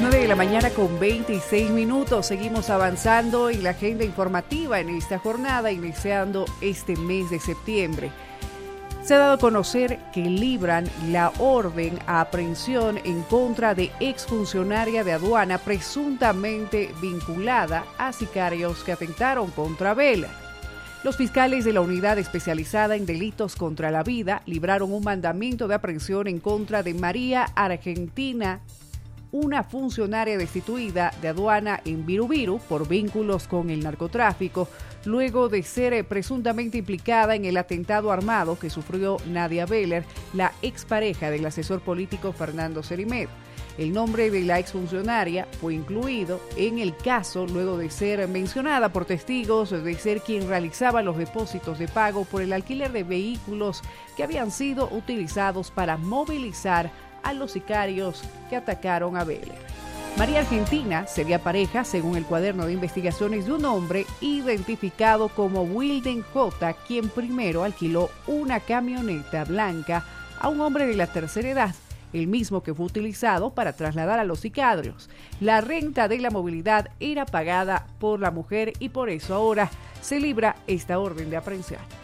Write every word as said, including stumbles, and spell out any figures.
nueve de la mañana con veintiséis minutos. Seguimos avanzando en la agenda informativa en esta jornada, iniciando este mes de septiembre. Se ha dado a conocer que libran la orden a aprehensión en contra de exfuncionaria de aduana presuntamente vinculada a sicarios que atentaron contra Vela. Los fiscales de la Unidad Especializada en Delitos contra la Vida libraron un mandamiento de aprehensión en contra de María Argentina, una funcionaria destituida de aduana en Virubiru por vínculos con el narcotráfico, luego de ser presuntamente implicada en el atentado armado que sufrió Nadia Beller, la expareja del asesor político Fernando Cerimedo. El nombre de la exfuncionaria fue incluido en el caso luego de ser mencionada por testigos de ser quien realizaba los depósitos de pago por el alquiler de vehículos que habían sido utilizados para movilizar a los sicarios que atacaron a Vélez. María Argentina sería pareja, según el cuaderno de investigaciones, de un hombre identificado como Wilden J., quien primero alquiló una camioneta blanca a un hombre de la tercera edad, el mismo que fue utilizado para trasladar a los sicarios. La renta de la movilidad era pagada por la mujer y por eso ahora se libra esta orden de aprehensión.